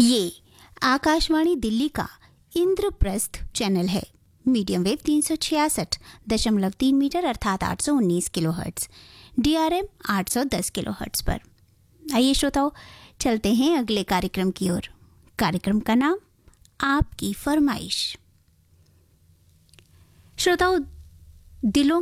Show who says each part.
Speaker 1: ये आकाशवाणी दिल्ली का इंद्रप्रस्थ चैनल है। मीडियम वेव 366.3 मीटर अर्थात 819 किलोहर्ट्ज, DRM 810 किलोहर्ट्ज पर। आइए श्रोताओं, चलते हैं अगले कार्यक्रम की ओर। कार्यक्रम का नाम आपकी फरमाइश। श्रोताओं, दिलों